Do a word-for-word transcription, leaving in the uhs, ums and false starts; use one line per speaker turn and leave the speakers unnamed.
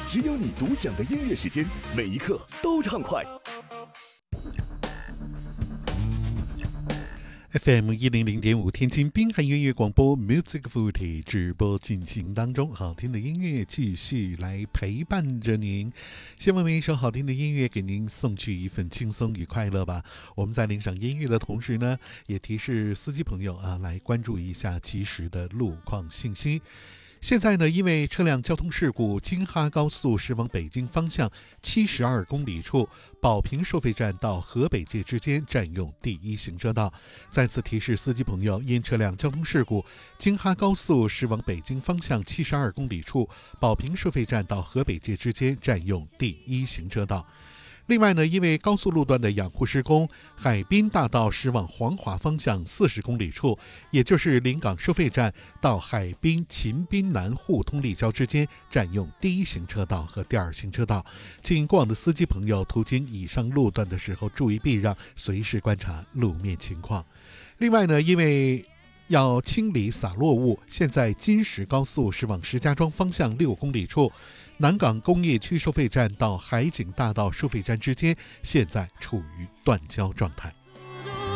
只有你独享的音乐时间，每一刻都畅快。
F M 一零零点五天津滨海音乐广播 Music Fruity 直播进行当中，好听的音乐继续来陪伴着您。希望每一首好听的音乐给您送去一份轻松与快乐吧。我们在领赏音乐的同时呢，也提示司机朋友啊，来关注一下及时的路况信息。现在呢，因为车辆交通事故，京哈高速驶往北京方向七十二公里处保平收费站到河北界之间占用第一行车道。再次提示司机朋友，因车辆交通事故，京哈高速驶往北京方向七十二公里处保平收费站到河北界之间占用第一行车道。另外呢，因为高速路段的养护施工，海滨大道驶往黄骅方向四十公里处，也就是临港收费站到海滨秦滨南互通立交之间占用第一行车道和第二行车道。请过往的司机朋友途经以上路段的时候注意避让，随时观察路面情况。另外呢，因为要清理洒落物，现在金石高速驶往石家庄方向六公里处，南港工业区收费站到海景大道收费站之间现在处于断交状态。